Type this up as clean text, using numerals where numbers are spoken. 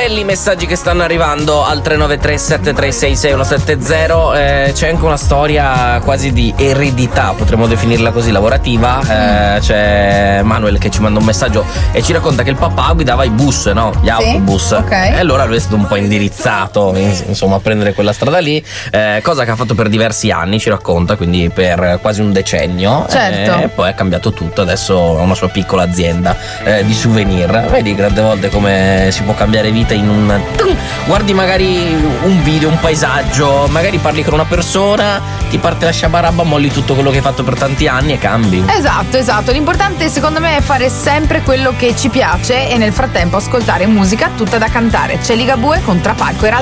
belli messaggi che stanno arrivando al 393-7366170. C'è anche una storia quasi di eredità, potremmo definirla così, lavorativa. C'è Manuel che ci manda un messaggio e ci racconta che il papà guidava i bus, no? Gli autobus. Okay. E allora lui è stato un po' indirizzato, insomma, a prendere quella strada lì, cosa che ha fatto per diversi anni, ci racconta, quindi per quasi un decennio. Certo. E poi ha cambiato tutto, adesso ha una sua piccola azienda di souvenir. Vedi, grande volte come si può cambiare vita in un... Guardi magari un video, un paesaggio, magari parli con una persona, ti parte la sciabarabba, molli tutto quello che hai fatto per tanti anni e cambi. Esatto. L'importante secondo me è fare sempre quello che ci piace e nel frattempo ascoltare musica tutta da cantare. C'è Ligabue con Trapalco. Era